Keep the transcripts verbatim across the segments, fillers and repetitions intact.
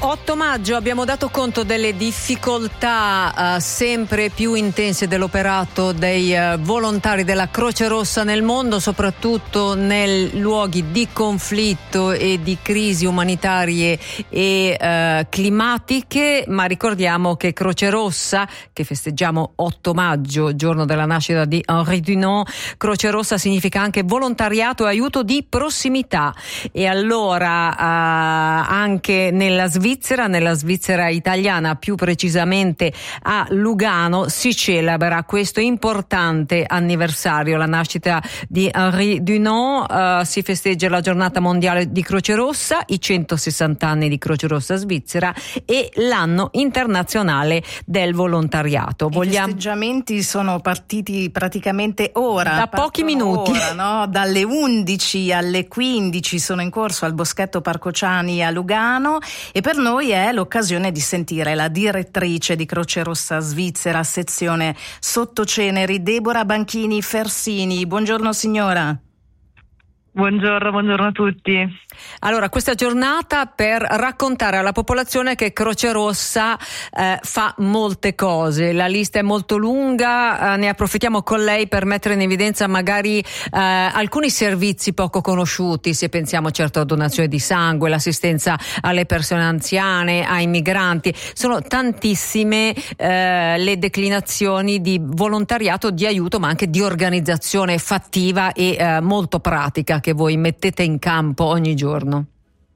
otto maggio abbiamo dato conto delle difficoltà uh, sempre più intense dell'operato dei uh, volontari della Croce Rossa nel mondo, soprattutto nei luoghi di conflitto e di crisi umanitarie e uh, climatiche. Ma ricordiamo che Croce Rossa, che festeggiamo otto maggio, giorno della nascita di Henri Dunant, Croce Rossa significa anche volontariato e aiuto di prossimità. E allora uh, anche nella Svizzera, nella Svizzera italiana, più precisamente a Lugano, si celebra questo importante anniversario, la nascita di Henri Dunant. Uh, si festeggia la giornata mondiale di Croce Rossa, i centosessanta anni di Croce Rossa Svizzera e l'anno internazionale del volontariato. I Vogliamo... festeggiamenti sono partiti praticamente ora, da pochi minuti, ora, no? Dalle undici alle quindici sono in corso al Boschetto Parco Ciani a Lugano, e per noi è l'occasione di sentire la direttrice di Croce Rossa Svizzera, sezione Sottoceneri, Deborah Banchini Fersini. Buongiorno signora. Buongiorno, buongiorno a tutti. Allora, questa giornata per raccontare alla popolazione che Croce Rossa eh, fa molte cose. La lista è molto lunga, eh, ne approfittiamo con lei per mettere in evidenza magari eh, alcuni servizi poco conosciuti, se pensiamo certo a donazione di sangue, l'assistenza alle persone anziane, ai migranti. Sono tantissime eh, le declinazioni di volontariato, di aiuto, ma anche di organizzazione fattiva e eh, molto pratica che voi mettete in campo ogni giorno.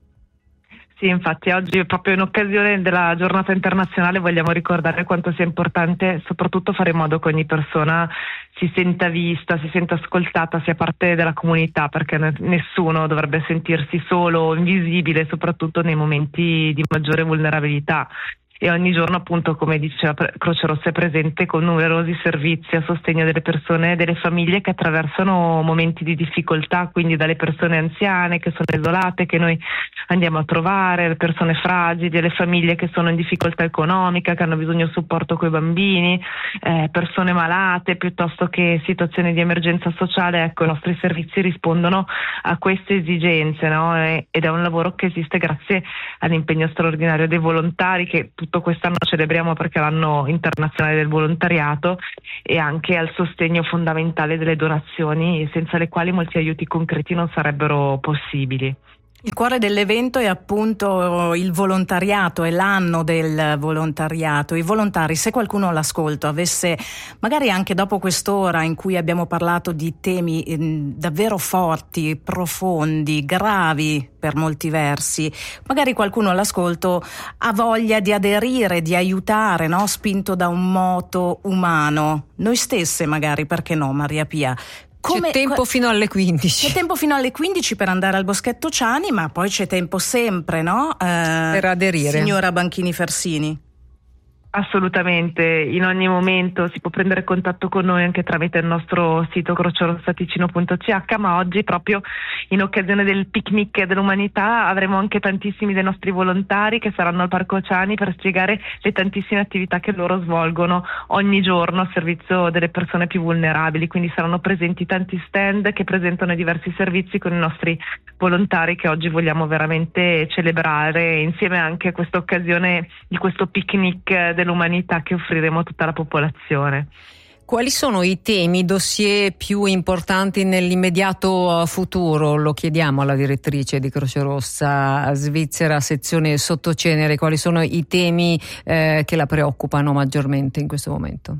Sì, infatti oggi proprio in occasione della giornata internazionale vogliamo ricordare quanto sia importante soprattutto fare in modo che ogni persona si senta vista, si senta ascoltata, sia parte della comunità, perché nessuno dovrebbe sentirsi solo o invisibile, soprattutto nei momenti di maggiore vulnerabilità. E ogni giorno, appunto, come diceva Croce Rossa, è presente con numerosi servizi a sostegno delle persone e delle famiglie che attraversano momenti di difficoltà, quindi dalle persone anziane che sono isolate, che noi andiamo a trovare, le persone fragili, le famiglie che sono in difficoltà economica, che hanno bisogno di supporto coi bambini, eh, persone malate, piuttosto che situazioni di emergenza sociale. Ecco, i nostri servizi rispondono a queste esigenze, no? E, ed è un lavoro che esiste grazie all'impegno straordinario dei volontari, che tutto quest'anno celebriamo perché è l'anno internazionale del volontariato, e anche al sostegno fondamentale delle donazioni, senza le quali molti aiuti concreti non sarebbero possibili. Il cuore dell'evento è appunto il volontariato, è l'anno del volontariato. I volontari, se qualcuno all'ascolto avesse, magari anche dopo quest'ora in cui abbiamo parlato di temi eh, davvero forti, profondi, gravi per molti versi, magari qualcuno all'ascolto ha voglia di aderire, di aiutare, no? Spinto da un moto umano. Noi stesse magari, perché no, Maria Pia? Come, c'è tempo fino alle quindici. C'è tempo fino alle quindici per andare al Boschetto Ciani, ma poi c'è tempo sempre, no? Eh, per aderire. Signora Banchini Fersini. Assolutamente, in ogni momento si può prendere contatto con noi anche tramite il nostro sito crocerossatticino punto c h, ma oggi, proprio in occasione del picnic dell'umanità, avremo anche tantissimi dei nostri volontari che saranno al Parco Ciani per spiegare le tantissime attività che loro svolgono ogni giorno a servizio delle persone più vulnerabili. Quindi saranno presenti tanti stand che presentano diversi servizi con i nostri volontari, che oggi vogliamo veramente celebrare insieme anche a questa occasione di questo picnic dell'umanità che offriremo a tutta la popolazione. Quali sono i temi, i dossier più importanti nell'immediato futuro? Lo chiediamo alla direttrice di Croce Rossa Svizzera, sezione Sottoceneri. Quali sono i temi eh, che la preoccupano maggiormente in questo momento?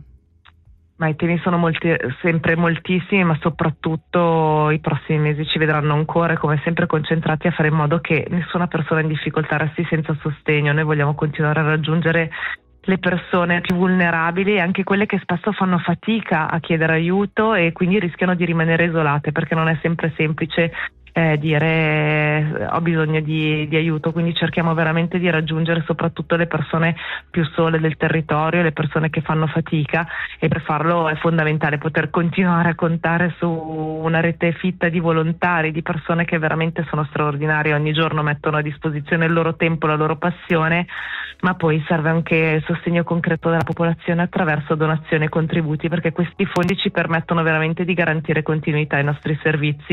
Ma i temi sono molti, sempre moltissimi, ma soprattutto i prossimi mesi ci vedranno ancora, come sempre, concentrati a fare in modo che nessuna persona in difficoltà resti senza sostegno. Noi vogliamo continuare a raggiungere le persone più vulnerabili e anche quelle che spesso fanno fatica a chiedere aiuto e quindi rischiano di rimanere isolate, perché non è sempre semplice eh, dire ho bisogno di, di aiuto. Quindi cerchiamo veramente di raggiungere soprattutto le persone più sole del territorio, le persone che fanno fatica, e per farlo è fondamentale poter continuare a contare su una rete fitta di volontari, di persone che veramente sono straordinarie, ogni giorno mettono a disposizione il loro tempo, la loro passione, ma poi serve anche il sostegno concreto della popolazione attraverso donazioni e contributi, perché questi fondi ci permettono veramente di garantire continuità ai nostri servizi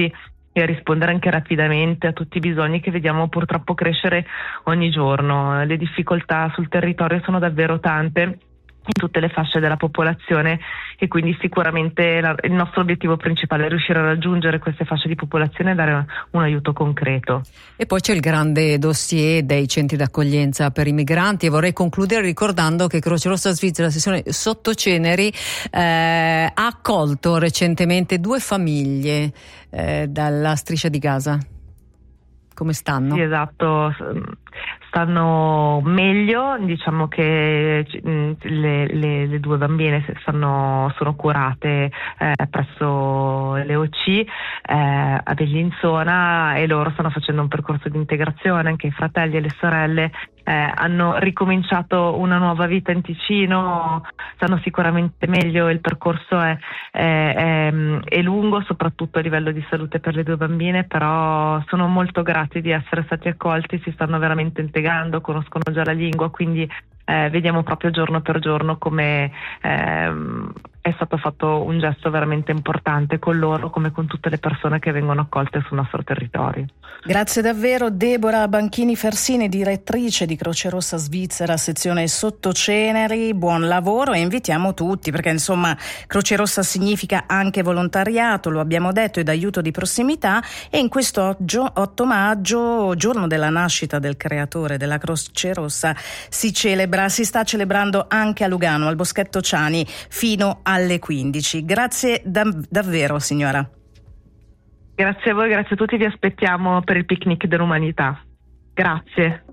e a rispondere anche rapidamente a tutti i bisogni che vediamo purtroppo crescere ogni giorno. Le difficoltà sul territorio sono davvero tante in tutte le fasce della popolazione e quindi sicuramente la, il nostro obiettivo principale è riuscire a raggiungere queste fasce di popolazione e dare un, un aiuto concreto. E poi c'è il grande dossier dei centri d'accoglienza per i migranti e vorrei concludere ricordando che Croce Rossa Svizzera, sezione Sottoceneri, eh, ha accolto recentemente due famiglie eh, dalla striscia di Gaza. Come stanno? Sì, esatto, stanno meglio, diciamo che le, le, le due bambine stanno, sono curate eh, presso l'E O C eh, a Bellinzona e loro stanno facendo un percorso di integrazione, anche i fratelli e le sorelle eh, hanno ricominciato una nuova vita in Ticino, stanno sicuramente meglio, il percorso è, è, è, è lungo soprattutto a livello di salute per le due bambine, però sono molto grati di essere stati accolti, si stanno veramente integrando, conoscono già la lingua, quindi eh, vediamo proprio giorno per giorno come ehm, è stato fatto un gesto veramente importante con loro come con tutte le persone che vengono accolte sul nostro territorio. Grazie davvero Deborah Banchini Fersini, direttrice di Croce Rossa Svizzera, sezione Sottoceneri, buon lavoro e invitiamo tutti perché insomma Croce Rossa significa anche volontariato, lo abbiamo detto, ed aiuto di prossimità e in questo otto maggio, giorno della nascita del creatore della Croce Rossa, si celebra, si sta celebrando anche a Lugano, al Boschetto Ciani, fino alle quindici. Grazie dav- davvero signora. Grazie a voi, grazie a tutti, vi aspettiamo per il picnic dell'umanità. Grazie.